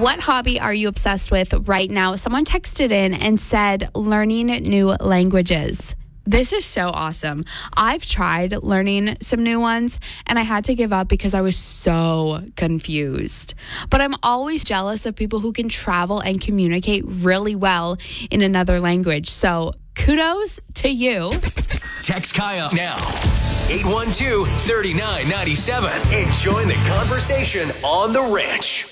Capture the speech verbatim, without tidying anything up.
What hobby are you obsessed with right now? Someone texted in and said learning new languages. This is so awesome. I've tried learning some new ones and I had to give up because I was so confused. But I'm always jealous of people who can travel and communicate really well in another language. So kudos to you. Text Kaya now. eight one two, three nine nine seven and join the conversation on The Ranch.